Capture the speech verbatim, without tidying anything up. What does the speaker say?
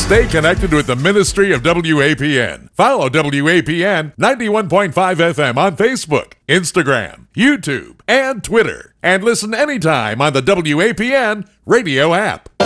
Stay connected with the ministry of W A P N. Follow W A P N ninety-one point five F M on Facebook, Instagram, YouTube, and Twitter. And listen anytime on the W A P N radio app.